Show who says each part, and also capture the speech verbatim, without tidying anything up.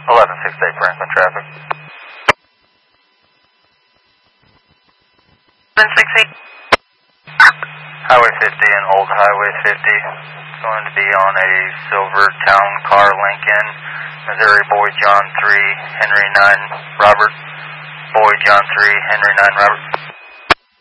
Speaker 1: eleven sixty-eight Franklin traffic.
Speaker 2: eleven sixty-eight.
Speaker 1: Highway fifty and Old Highway fifty. Going to be on a silver town car Lincoln. Missouri Boy John three, Henry nine, Robert. Boy John three, Henry nine, Robert.